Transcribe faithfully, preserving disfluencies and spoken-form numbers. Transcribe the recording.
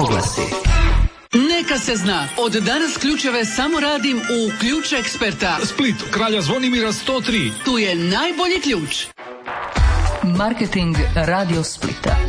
oglasi. Neka se zna, od danas ključeve samo radim u Ključ Eksperta. Split, Kralja Zvonimira sto tri. Tu je najbolji ključ. Marketing Radio Splita.